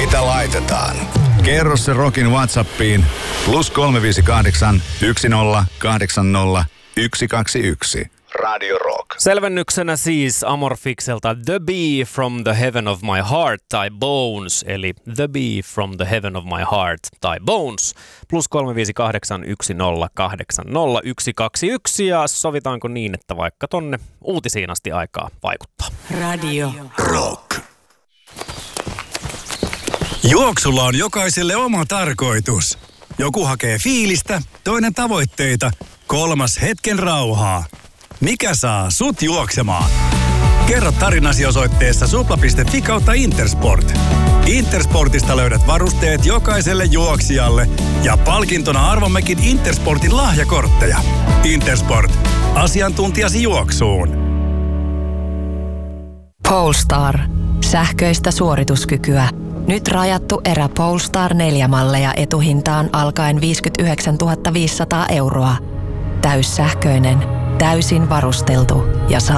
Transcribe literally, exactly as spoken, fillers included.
Mitä laitetaan? Kerro se Rockin WhatsAppiin plus kolme viisi kahdeksan, yksi nolla kahdeksan nolla, yksi kaksi yksi. Radio Rock. Selvennyksenä siis Amorfikselta The Bee from the Heaven of My Heart tai Bones, eli The Bee from the Heaven of My Heart tai Bones, plus kolme viisi kahdeksan, yksi nolla kahdeksan nolla, yksi kaksi yksi, ja sovitaanko niin, että vaikka tonne uutisiin asti aikaa vaikuttaa. Radio Rock. Juoksulla on jokaiselle oma tarkoitus. Joku hakee fiilistä, toinen tavoitteita, kolmas hetken rauhaa. Mikä saa sut juoksemaan? Kerro tarinasi osoitteessa supla piste fi kautta Intersport. Intersportista löydät varusteet jokaiselle juoksijalle ja palkintona arvommekin Intersportin lahjakortteja. Intersport. Asiantuntijasi juoksuun. Polestar. Sähköistä suorituskykyä. Nyt rajattu erä Polestar neljä malleja etuhintaan alkaen viisikymmentäyhdeksäntuhatta viisisataa euroa. Täyssähköinen, täysin varusteltu ja